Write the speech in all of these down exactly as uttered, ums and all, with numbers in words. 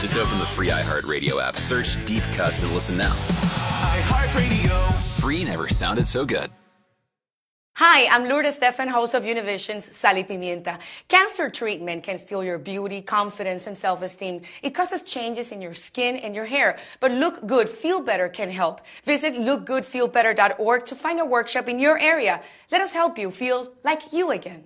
Just open the free iHeartRadio app, search Deep Cuts, and listen now. iHeartRadio. Free never sounded so good. Hi, I'm Lourdes Stefan, host of Univision's Sal y Pimienta. Cancer treatment can steal your beauty, confidence, and self-esteem. It causes changes in your skin and your hair. But Look Good, Feel Better can help. Visit look good feel better dot org to find a workshop in your area. Let us help you feel like you again.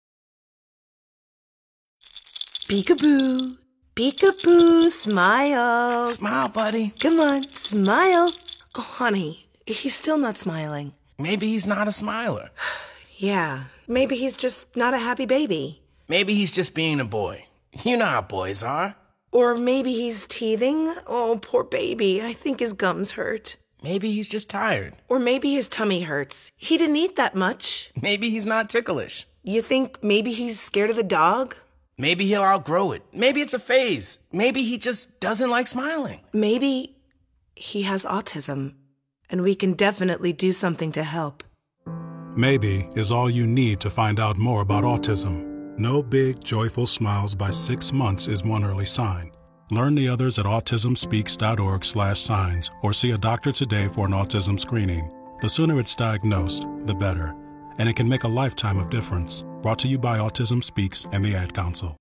Peekaboo. Peekaboo. Smile. Smile, buddy. Come on, smile. Oh, honey, he's still not smiling. Maybe he's not a smiler. Yeah, maybe he's just not a happy baby. Maybe he's just being a boy. You know how boys are. Or maybe he's teething. Oh, poor baby. I think his gums hurt. Maybe he's just tired. Or maybe his tummy hurts. He didn't eat that much. Maybe he's not ticklish. You think maybe he's scared of the dog? Maybe he'll outgrow it. Maybe it's a phase. Maybe he just doesn't like smiling. Maybe he has autism, and we can definitely do something to help. Maybe is all you need to find out more about autism. No big, joyful smiles by six months is one early sign. Learn the others at autism speaks dot org slash signs or see a doctor today for an autism screening. The sooner it's diagnosed, the better. And it can make a lifetime of difference. Brought to you by Autism Speaks and the Ad Council.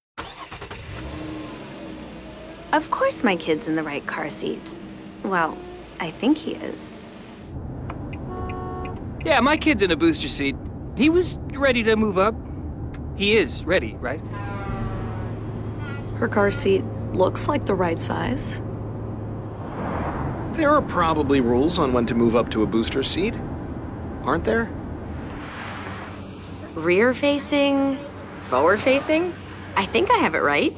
Of course my kid's in the right car seat. Well, I think he is. Yeah, my kid's in a booster seat. He was ready to move up. He is ready, right? Her car seat looks like the right size. There are probably rules on when to move up to a booster seat, aren't there? Rear facing, forward facing? I think I have it right.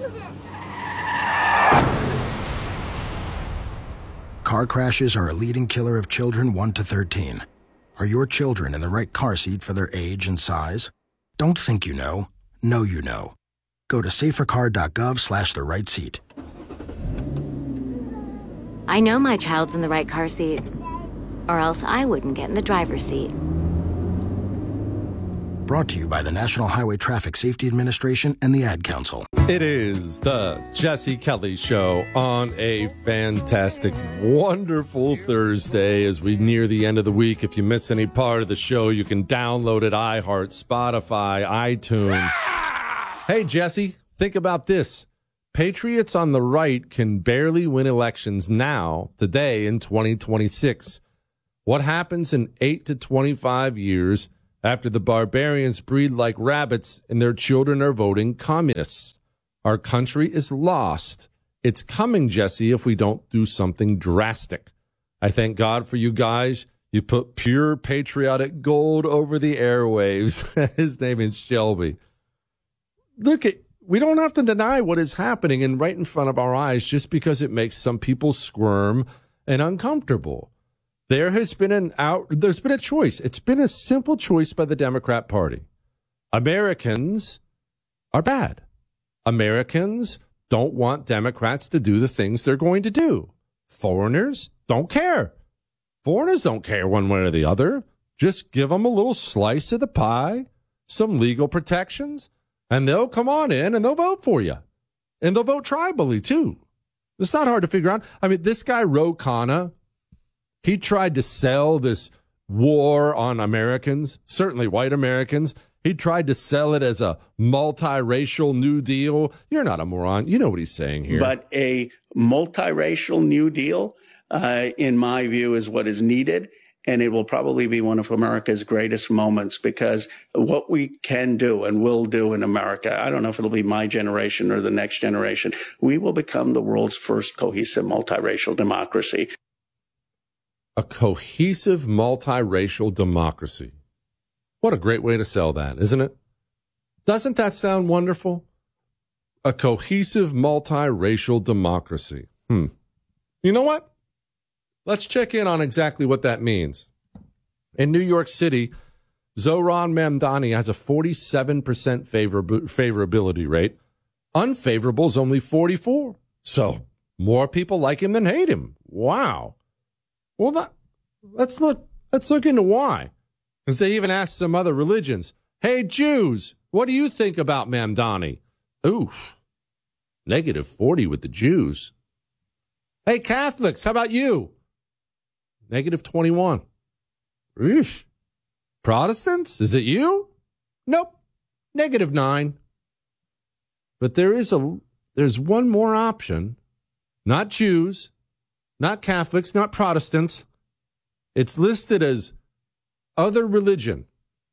Car crashes are a leading killer of children one to thirteen. Are your children in the right car seat for their age and size? Don't think you know. Know you know. Go to safercar dot gov slash the right seat. I know my child's in the right car seat, or else I wouldn't get in the driver's seat. Brought to you by the National Highway Traffic Safety Administration and the Ad Council. It is the Jesse Kelly Show on a fantastic, wonderful Thursday as we near the end of the week. If you miss any part of the show, you can download it, iHeart, Spotify, iTunes. Hey, Jesse, think about this. Patriots on the right can barely win elections now, today in twenty twenty-six. What happens in eight to twenty-five years after the barbarians breed like rabbits and their children are voting communists? Our country is lost. It's coming, Jesse, if we don't do something drastic. I thank God for you guys. You put pure patriotic gold over the airwaves. His name is Shelby. Look, at, we don't have to deny what is happening and right in front of our eyes just because it makes some people squirm and uncomfortable. There has been an out, there's been a choice. It's been a simple choice by the Democrat Party. Americans are bad. Americans don't want Democrats to do the things they're going to do. Foreigners don't care. Foreigners don't care one way or the other. Just give them a little slice of the pie, some legal protections, and they'll come on in and they'll vote for you. And they'll vote tribally, too. It's not hard to figure out. I mean, this guy, Ro Khanna, he tried to sell this war on Americans, certainly white Americans. He tried to sell it as a multiracial New Deal. You're not a moron. You know what he's saying here. But a multiracial New Deal, uh, in my view, is what is needed. And it will probably be one of America's greatest moments because what we can do and will do in America, I don't know if it'll be my generation or the next generation, we will become the world's first cohesive multiracial democracy. A cohesive multiracial democracy. What a great way to sell that, isn't it? Doesn't that sound wonderful? A cohesive multiracial democracy. Hmm. You know what? Let's check in on exactly what that means. In New York City, Zohran Mamdani has a forty-seven percent favor- favorability rate. Unfavorable is only forty-four. So more people like him than hate him. Wow. Well, that, let's look. Let's look into why. Because they even asked some other religions, hey, Jews, what do you think about Mamdani? Oof, negative forty with the Jews. Hey, Catholics, how about you? Negative twenty-one. Eesh. Protestants, is it you? Nope. Negative nine. But there is a there's one more option. Not Jews, not Catholics, not Protestants. It's listed as other religion.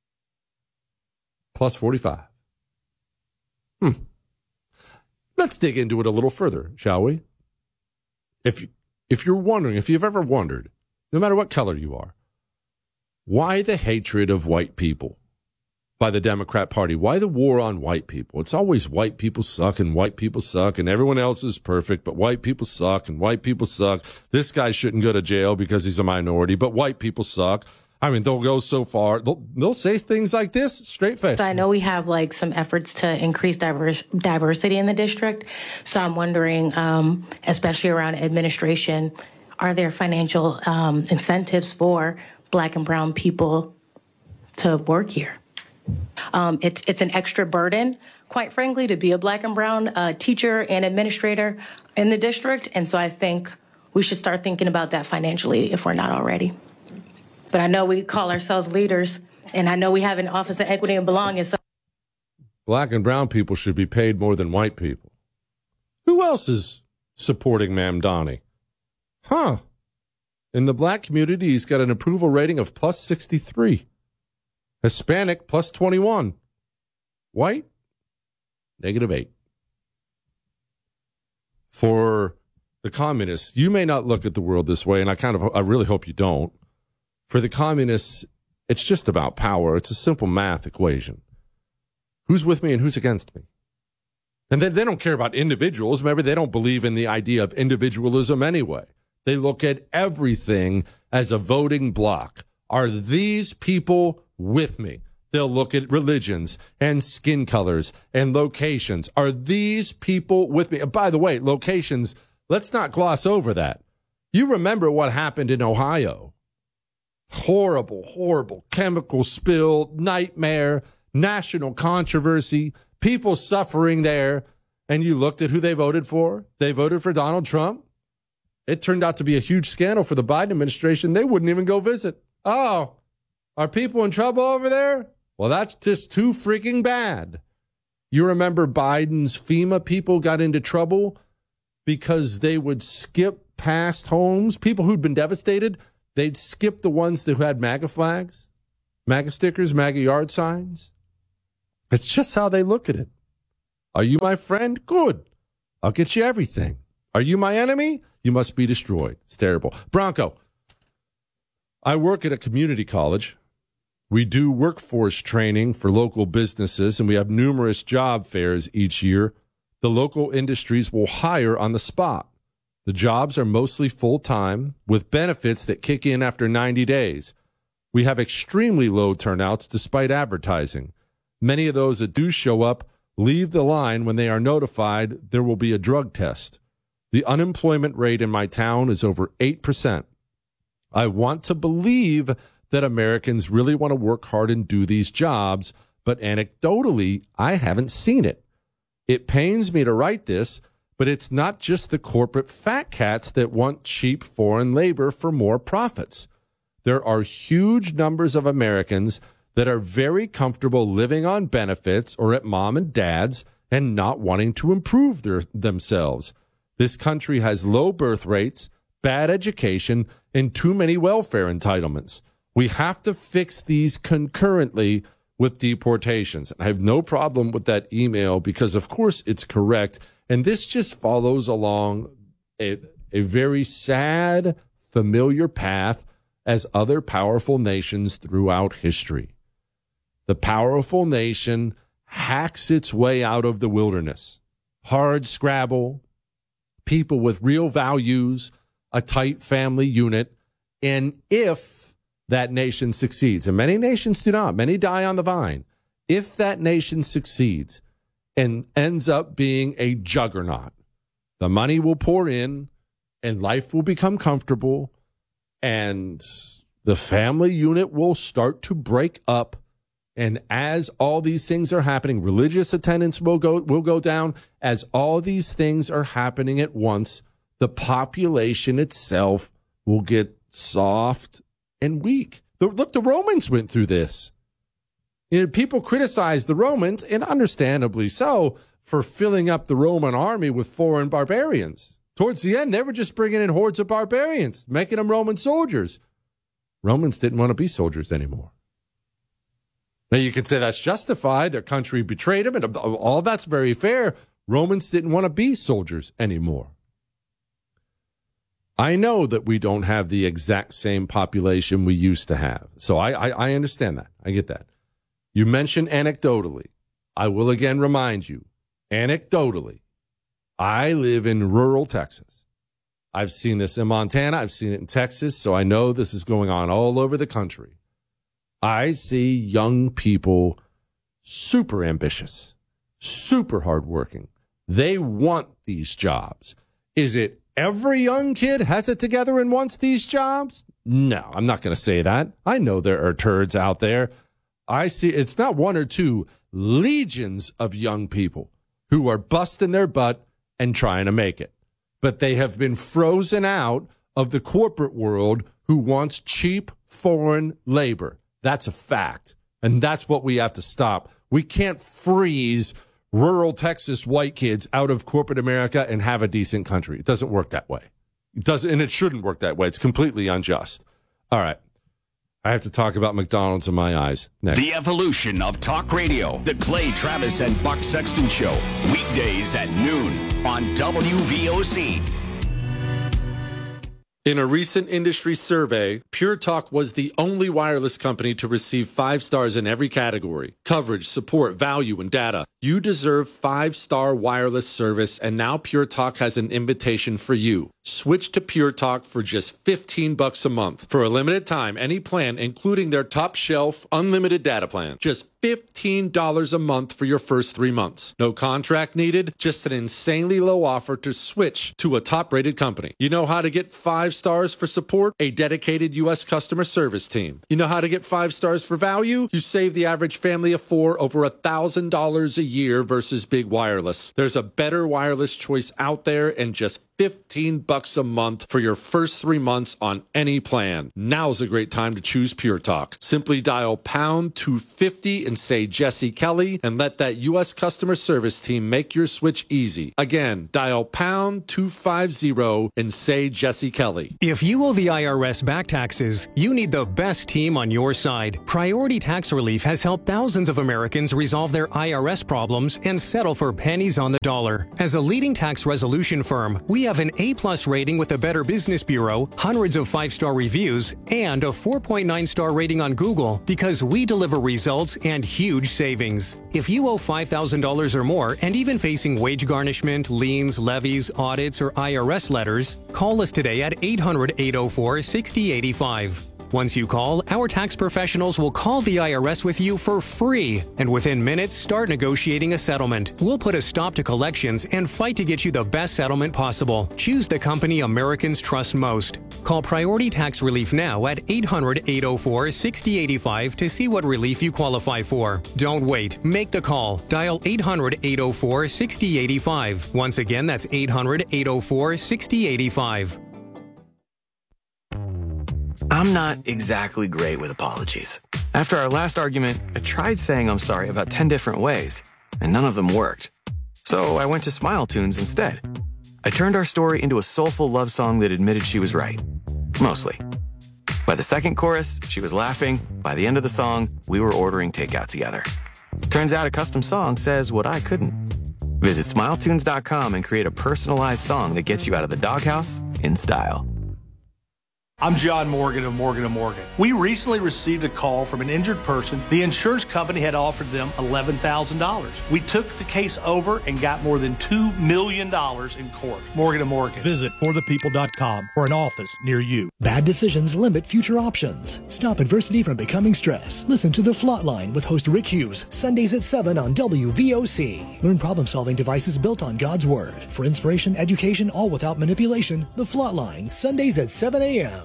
Plus forty-five. Hmm. Let's dig into it a little further, shall we? If if you're wondering, if you've ever wondered, no matter what color you are, why the hatred of white people by the Democrat Party? Why the war on white people? It's always white people suck and white people suck and everyone else is perfect, but white people suck and white people suck. This guy shouldn't go to jail because he's a minority, but white people suck. I mean, they'll go so far. They'll, they'll say things like this, straight face. So I know we have like some efforts to increase diverse, diversity in the district. So I'm wondering, um, especially around administration, are there financial um, incentives for Black and brown people to work here? Um, it's it's an extra burden, quite frankly, to be a Black and brown uh, teacher and administrator in the district. And so I think we should start thinking about that financially if we're not already. But I know we call ourselves leaders, and I know we have an Office of Equity and Belonging. So Black and brown people should be paid more than white people. Who else is supporting Mamdani? Huh. In the black community, he's got an approval rating of plus sixty-three. Hispanic, plus twenty-one. White, negative eight. For the communists, you may not look at the world this way, and I kind of, I really hope you don't. For the communists, it's just about power. It's a simple math equation. Who's with me and who's against me? And then they don't care about individuals. Maybe they don't believe in the idea of individualism anyway. They look at everything as a voting block. Are these people with me? They'll look at religions and skin colors and locations. Are these people with me? And by the way, locations, let's not gloss over that. You remember what happened in Ohio. Horrible, horrible chemical spill, nightmare, national controversy, people suffering there. And you looked at who they voted for. They voted for Donald Trump. It turned out to be a huge scandal for the Biden administration. They wouldn't even go visit. Oh, are people in trouble over there? Well, that's just too freaking bad. You remember Biden's FEMA people got into trouble because they would skip past homes, people who'd been devastated. They'd skip the ones that had MAGA flags, MAGA stickers, MAGA yard signs. It's just how they look at it. Are you my friend? Good. I'll get you everything. Are you my enemy? You must be destroyed. It's terrible. Bronco, I work at a community college. We do workforce training for local businesses, and we have numerous job fairs each year. The local industries will hire on the spot. The jobs are mostly full-time with benefits that kick in after ninety days. We have extremely low turnouts despite advertising. Many of those that do show up leave the line when they are notified there will be a drug test. The unemployment rate in my town is over eight percent. I want to believe that Americans really want to work hard and do these jobs, but anecdotally, I haven't seen it. It pains me to write this, but it's not just the corporate fat cats that want cheap foreign labor for more profits. There are huge numbers of Americans that are very comfortable living on benefits or at mom and dad's and not wanting to improve their, themselves. This country has low birth rates, bad education, and too many welfare entitlements. We have to fix these concurrently with deportations. I have no problem with that email because, of course, it's correct. And this just follows along a, a very sad, familiar path as other powerful nations throughout history. The powerful nation hacks its way out of the wilderness. Hard scrabble, people with real values, a tight family unit. And if that nation succeeds, and many nations do not, many die on the vine. If that nation succeeds and ends up being a juggernaut, the money will pour in and life will become comfortable and the family unit will start to break up. And as all these things are happening, religious attendance will go, will go down. As all these things are happening at once, the population itself will get soft and weak. The, look, the Romans went through this. You know, people criticize the Romans, and understandably so, for filling up the Roman army with foreign barbarians. Towards the end, they were just bringing in hordes of barbarians, making them Roman soldiers. Romans didn't want to be soldiers anymore. Now, you can say that's justified. Their country betrayed them, and all that's very fair. Romans didn't want to be soldiers anymore. I know that we don't have the exact same population we used to have. So I, I, I understand that. I get that. You mentioned anecdotally. I will again remind you, anecdotally, I live in rural Texas. I've seen this in Montana. I've seen it in Texas. So I know this is going on all over the country. I see young people super ambitious, super hardworking. They want these jobs. Is it every young kid has it together and wants these jobs? No, I'm not going to say that. I know there are turds out there. I see it's not one or two, legions of young people who are busting their butt and trying to make it. But they have been frozen out of the corporate world who wants cheap foreign labor. That's a fact. And that's what we have to stop. We can't freeze rural Texas white kids out of corporate America and have a decent country. It doesn't work that way. It doesn't, and it shouldn't work that way. It's completely unjust. All right. I have to talk about McDonald's in my eyes next. The evolution of talk radio. The Clay Travis and Buck Sexton Show. Weekdays at noon on W V O C. In a recent industry survey, Pure Talk was the only wireless company to receive five stars in every category: coverage, support, value, and data. You deserve five-star wireless service, and now Pure Talk has an invitation for you. Switch to Pure Talk for just fifteen bucks a month. For a limited time, any plan, including their top shelf unlimited data plan. Just fifteen dollars a month for your first three months. No contract needed, just an insanely low offer to switch to a top-rated company. You know how to get five stars for support? A dedicated U S customer service team. You know how to get five stars for value? You save the average family of four over one thousand dollars a year versus big wireless. There's a better wireless choice out there, and just fifteen bucks a month for your first three months on any plan. Now's a great time to choose Pure Talk. Simply dial pound two fifty and say Jesse Kelly, and let that U S customer service team make your switch easy. Again, dial pound two fifty and say Jesse Kelly. If you owe the I R S back taxes, you need the best team on your side. Priority Tax Relief has helped thousands of Americans resolve their I R S problems and settle for pennies on the dollar. As a leading tax resolution firm, we have an A-plus rating with the Better Business Bureau, hundreds of five-star reviews, and a four point nine star rating on Google because we deliver results and huge savings. If you owe five thousand dollars or more and even facing wage garnishment, liens, levies, audits, or I R S letters, call us today at eight hundred, eight oh four, six oh eight five. Once you call, our tax professionals will call the I R S with you for free, and within minutes start negotiating a settlement. We'll put a stop to collections and fight to get you the best settlement possible. Choose the company Americans trust most. Call Priority Tax Relief now at eight hundred, eight oh four, six oh eight five to see what relief you qualify for. Don't wait. Make the call. Dial eight hundred, eight oh four, six oh eight five. Once again, that's eight hundred, eight oh four, six oh eight five. I'm not exactly great with apologies. After our last argument, I tried saying I'm sorry about ten different ways, and none of them worked. So I went to Smile Tunes instead. I turned our story into a soulful love song that admitted she was right. Mostly. By the second chorus, she was laughing. By the end of the song, we were ordering takeout together. Turns out a custom song says what I couldn't. Visit smile tunes dot com and create a personalized song that gets you out of the doghouse in style. I'm John Morgan of Morgan and Morgan. We recently received a call from an injured person. The insurance company had offered them eleven thousand dollars. We took the case over and got more than two million dollars in court. Morgan and Morgan. Visit for the people dot com for an office near you. Bad decisions limit future options. Stop adversity from becoming stress. Listen to The Flatline with host Rick Hughes, Sundays at seven on W V O C. Learn problem-solving devices built on God's Word. For inspiration, education, all without manipulation, The Flatline, Sundays at seven a.m.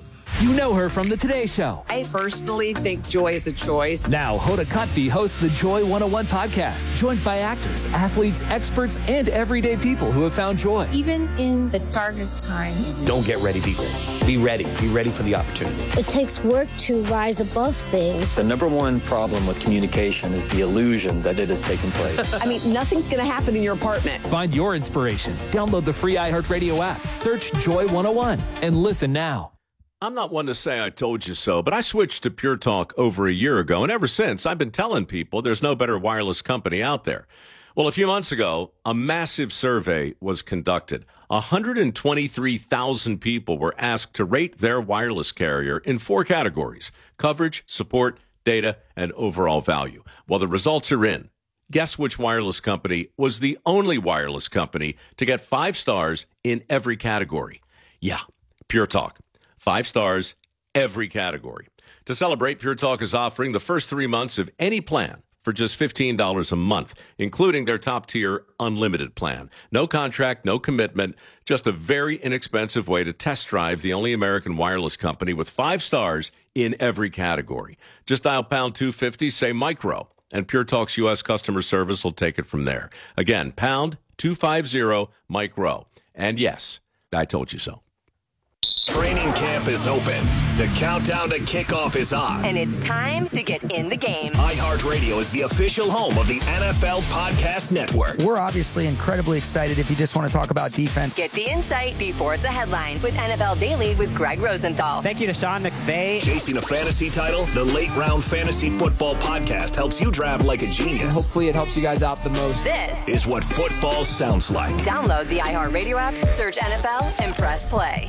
You know her from The Today Show. I personally think joy is a choice. Now, Hoda Kotb hosts the Joy one oh one podcast, joined by actors, athletes, experts, and everyday people who have found joy. Even in the darkest times. Don't get ready, be ready. Be ready. Be ready for the opportunity. It takes work to rise above things. The number one problem with communication is the illusion that it is taking place. I mean, nothing's going to happen in your apartment. Find your inspiration. Download the free iHeartRadio app. Search Joy one oh one and listen now. I'm not one to say I told you so, but I switched to Pure Talk over a year ago, and ever since, I've been telling people there's no better wireless company out there. Well, a few months ago, a massive survey was conducted. one hundred twenty-three thousand people were asked to rate their wireless carrier in four categories: coverage, support, data, and overall value. Well, the results are in. Guess which wireless company was the only wireless company to get five stars in every category? Yeah, Pure Talk. Five stars, every category. To celebrate, Pure Talk is offering the first three months of any plan for just fifteen dollars a month, including their top-tier unlimited plan. No contract, no commitment, just a very inexpensive way to test drive the only American wireless company with five stars in every category. Just dial pound two fifty, say micro, and Pure Talk's U S customer service will take it from there. Again, pound two fifty, micro. And yes, I told you so. Training camp is open. The countdown to kickoff is on. And it's time to get in the game. iHeartRadio is the official home of the N F L Podcast Network. We're obviously incredibly excited if you just want to talk about defense. Get the insight before it's a headline with N F L Daily with Greg Rosenthal. Thank you to Sean McVay. Chasing a fantasy title, the Late Round Fantasy Football Podcast helps you draft like a genius. And hopefully it helps you guys out the most. This is what football sounds like. Download the iHeartRadio app, search N F L, and press play.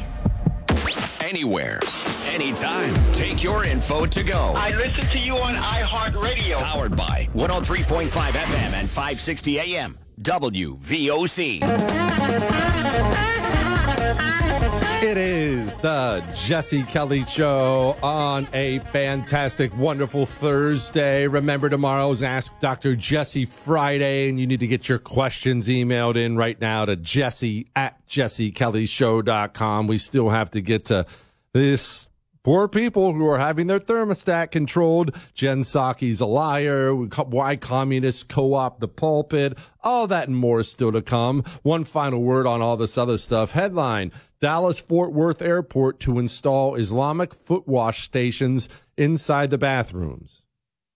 Anywhere, anytime. Take your info to go. I listen to you on iHeartRadio. Powered by one oh three point five F M and five sixty A M. W V O C. It is the Jesse Kelly Show on a fantastic, wonderful Thursday. Remember, tomorrow's Ask Doctor Jesse Friday, and you need to get your questions emailed in right now to Jesse at jesse kelly show dot com. We still have to get to this poor people who are having their thermostat controlled. Jen Psaki's a liar. Why communists co-opt the pulpit. All that and more is still to come. One final word on all this other stuff. Headline: Dallas-Fort Worth Airport to install Islamic foot wash stations inside the bathrooms.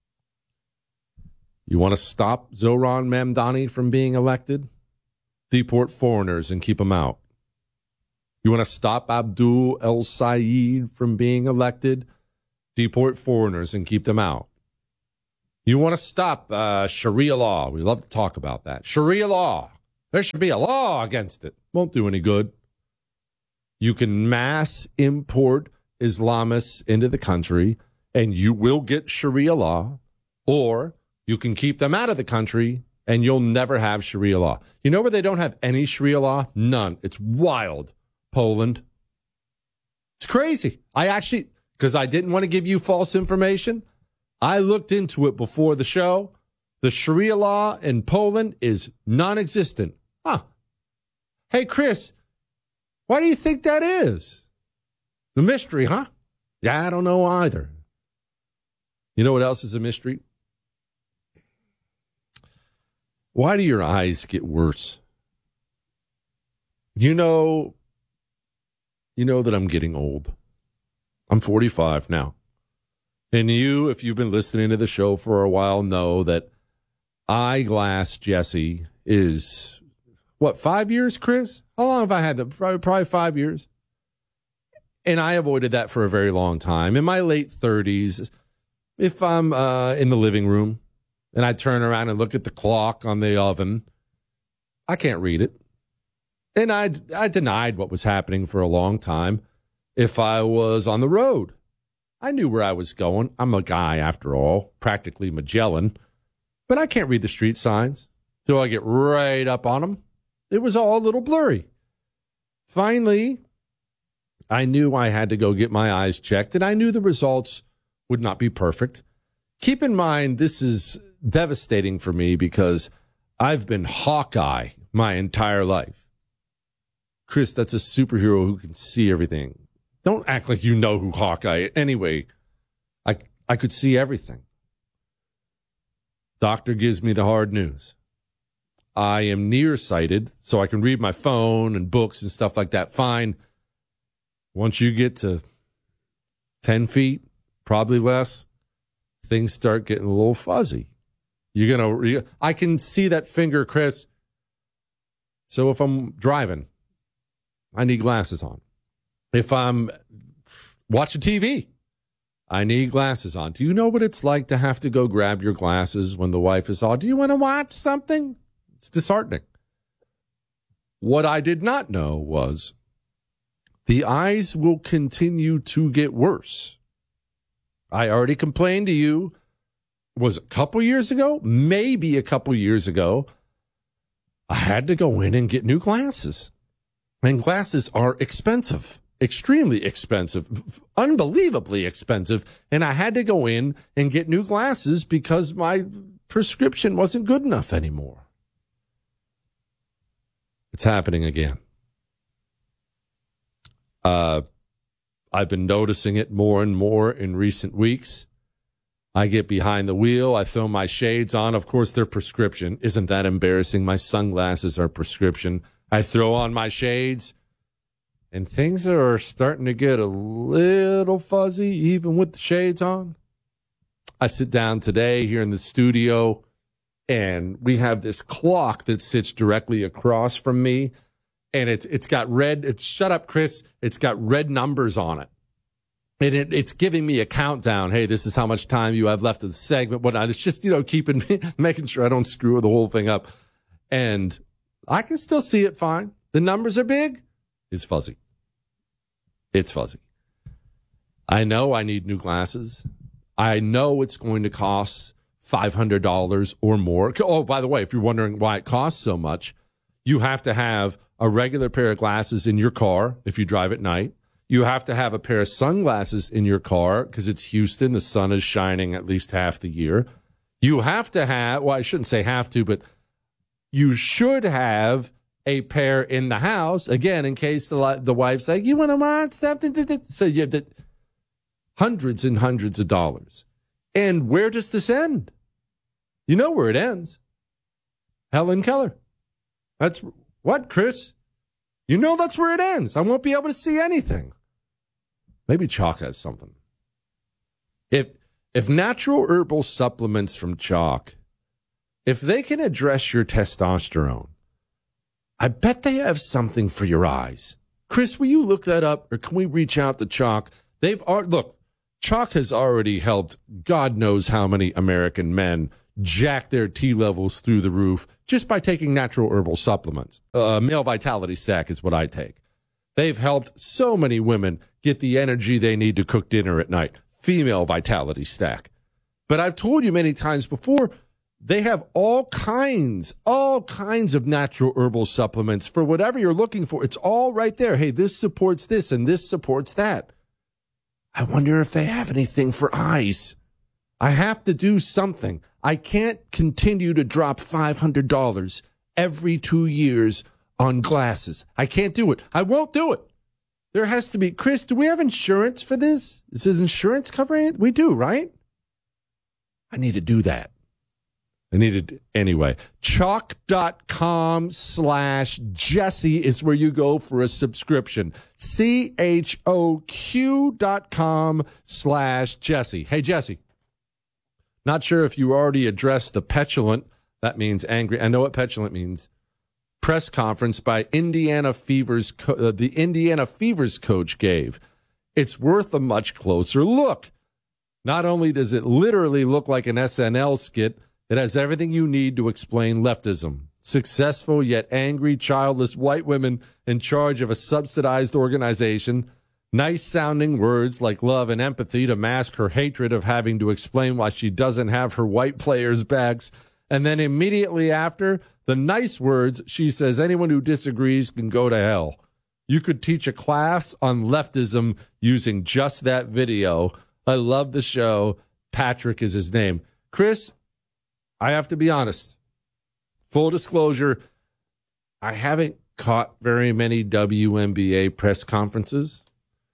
You want to stop Zohran Mamdani from being elected? Deport foreigners and keep them out. You want to stop Abdul El Sayed from being elected? Deport foreigners and keep them out. You want to stop uh, Sharia law? We love to talk about that. Sharia law. There should be a law against it. Won't do any good. You can mass import Islamists into the country, and you will get Sharia law, or you can keep them out of the country, and you'll never have Sharia law. You know where they don't have any Sharia law? None. It's wild. Poland. It's crazy. I actually, because I didn't want to give you false information, I looked into it before the show. The Sharia law in Poland is non-existent. Huh. Hey, Chris, why do you think that is? The mystery, huh? Yeah, I don't know either. You know what else is a mystery? Why do your eyes get worse? You know, you know that I'm getting old. I'm forty-five now. And you, if you've been listening to the show for a while, know that Eyeglass Jesse is, what, five years, Chris? How long have I had that? Probably, probably five years. And I avoided that for a very long time. In my late thirties, if I'm uh, in the living room and I turn around and look at the clock on the oven, I can't read it. And I, I denied what was happening for a long time. If I was on the road, I knew where I was going. I'm a guy, after all, practically Magellan. But I can't read the street signs till I get right up on them. It was all a little blurry. Finally, I knew I had to go get my eyes checked, and I knew the results would not be perfect. Keep in mind, this is devastating for me because I've been Hawkeye my entire life. Chris, that's a superhero who can see everything. Don't act like you know who Hawkeye is. Anyway, I, I could see everything. Doctor gives me the hard news. I am nearsighted, so I can read my phone and books and stuff like that. Fine. Once you get to ten feet, probably less, things start getting a little fuzzy. You're going to, I can see that finger, Chris. So if I'm driving, I need glasses on. If I'm watching T V, I need glasses on. Do you know what it's like to have to go grab your glasses when the wife is on? Do you want to watch something? It's disheartening. What I did not know was the eyes will continue to get worse. I already complained to you, was it a couple years ago? Maybe a couple years ago. I had to go in and get new glasses. And glasses are expensive. Extremely expensive, unbelievably expensive. And I had to go in and get new glasses because my prescription wasn't good enough anymore. It's happening again. Uh, I've been noticing it more and more in recent weeks. I get behind the wheel. I throw my shades on. Of course, they're prescription. Isn't that embarrassing? My sunglasses are prescription. I throw on my shades. And things are starting to get a little fuzzy, even with the shades on. I sit down today here in the studio, and we have this clock that sits directly across from me. And it's it's got red, it's, shut up, Chris, it's got red numbers on it. And it, it's giving me a countdown. Hey, this is how much time you have left of the segment, whatnot. It's just, you know, keeping me, making sure I don't screw the whole thing up. And I can still see it fine. The numbers are big. It's fuzzy. It's fuzzy. I know I need new glasses. I know it's going to cost five hundred dollars or more. Oh, by the way, if you're wondering why it costs so much, you have to have a regular pair of glasses in your car if you drive at night. You have to have a pair of sunglasses in your car because it's Houston. The sun is shining at least half the year. You have to have, well, I shouldn't say have to, but you should have a pair in the house, again, in case the the wife's like, you want to want something? So you have to, hundreds and hundreds of dollars. And where does this end? You know where it ends. Helen Keller. That's what, Chris? You know that's where it ends. I won't be able to see anything. Maybe Chalk has something. If if natural herbal supplements from Chalk, if they can address your testosterone, I bet they have something for your eyes. Chris, will you look that up, or can we reach out to Chalk? They've look, Chalk has already helped God knows how many American men jack their T levels through the roof just by taking natural herbal supplements. Uh, male vitality stack is what I take. They've helped so many women get the energy they need to cook dinner at night. Female vitality stack. But I've told you many times before, they have all kinds, all kinds of natural herbal supplements for whatever you're looking for. It's all right there. Hey, this supports this and this supports that. I wonder if they have anything for eyes. I have to do something. I can't continue to drop five hundred dollars every two years on glasses. I can't do it. I won't do it. There has to be. Chris, do we have insurance for this? Is this insurance covering it? We do, right? I need to do that. I needed, anyway, chalk.com slash Jesse is where you go for a subscription. C H O Q dot com slash Jesse. Hey, Jesse, not sure if you already addressed the petulant, that means angry. I know what petulant means. Press conference by Indiana Fever's, co- uh, the Indiana Fever's coach gave. It's worth a much closer look. Not only does it literally look like an S N L skit, it has everything you need to explain leftism. Successful yet angry, childless white women in charge of a subsidized organization. Nice-sounding words like love and empathy to mask her hatred of having to explain why she doesn't have her white players' backs. And then immediately after, the nice words, she says anyone who disagrees can go to hell. You could teach a class on leftism using just that video. I love the show. Patrick is his name. Chris, I have to be honest. Full disclosure, I haven't caught very many W N B A press conferences.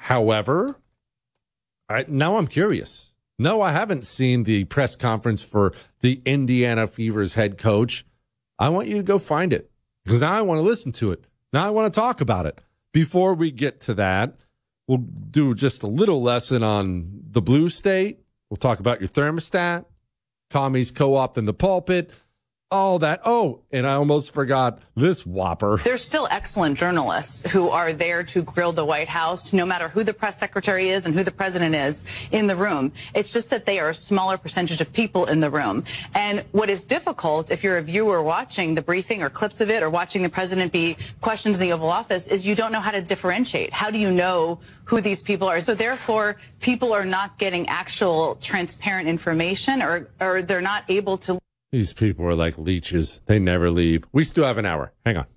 However, I, now I'm curious. No, I haven't seen the press conference for the Indiana Fever's head coach. I want you to go find it because now I want to listen to it. Now I want to talk about it. Before we get to that, we'll do just a little lesson on the blue state. We'll talk about your thermostat, commies co-op in the pulpit, all that. Oh, and I almost forgot this whopper. There's still excellent journalists who are there to grill the White House, no matter who the press secretary is and who the president is in the room. It's just that they are a smaller percentage of people in the room. And what is difficult, if you're a viewer watching the briefing or clips of it or watching the president be questioned in the Oval Office, is you don't know how to differentiate. How do you know who these people are? So therefore, people are not getting actual transparent information, or, or they're not able to. These people are like leeches. They never leave. We still have an hour. Hang on.